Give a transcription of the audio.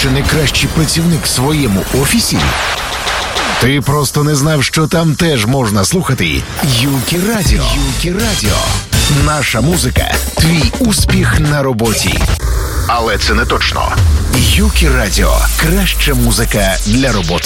чи найкращий працівник в своєму офісі? Ти просто не знав, що там теж можна слухати Юкі Радіо. Юкі Радіо. Наша музика – твій успіх на роботі. Але це не точно. Юкі Радіо – краща музика для роботи.